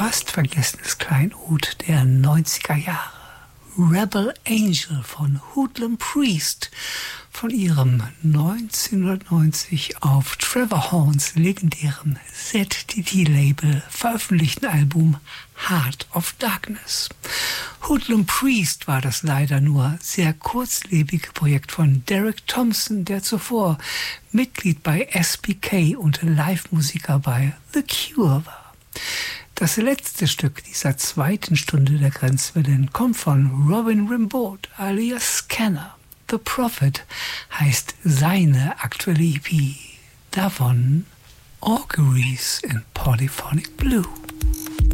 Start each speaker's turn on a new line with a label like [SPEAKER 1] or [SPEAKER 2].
[SPEAKER 1] fast vergessenes Kleinod der 90er Jahre. Rebel Angel von Hoodlum Priest von ihrem 1990 auf Trevor Horns legendärem ZTT-Label veröffentlichten Album Heart of Darkness. Hoodlum Priest war das leider nur sehr kurzlebige Projekt von Derek Thompson, der zuvor Mitglied bei SPK und Live-Musiker bei The Cure war. Das letzte Stück dieser zweiten Stunde der Grenzwellen kommt von Robin Rimbaud alias Scanner. The Prophet heißt seine aktuelle EP. Davon Auguries in Polyphonic Blue.